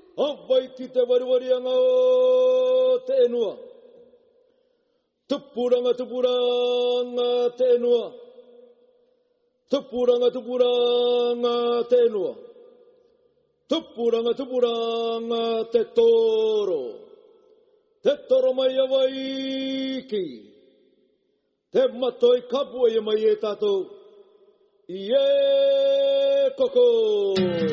Awai ki te wariwarianga o te enua. Tupuranga te enua. Tupuranga te enua. Tupuranga te toro. Te toro mai awai ki. Te matoi kapu e mai e tātou. Ie koko.